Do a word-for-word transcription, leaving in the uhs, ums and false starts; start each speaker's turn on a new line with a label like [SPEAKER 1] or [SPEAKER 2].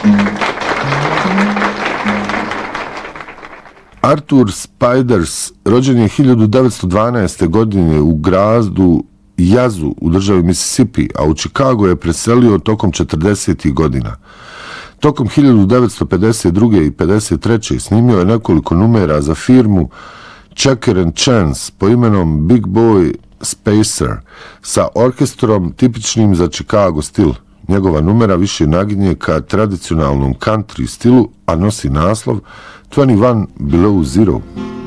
[SPEAKER 1] Arthur Spiders rođen je hiljadu devetsto dvanaeste. godine u gradu Jazu u državi Mississippi, a u Chicago je preselio tokom četrdesetih godina. Tokom hiljadu devetsto pedeset druge. i pedeset treće. snimio je nekoliko numera za firmu Checker and Chance po imenom Big Boy Spacer sa orkestrom tipičnim za Chicago stil. Njegova numera više naginje ka tradicionalnom country stilu, a nosi naslov dvadeset jedan Below Zero.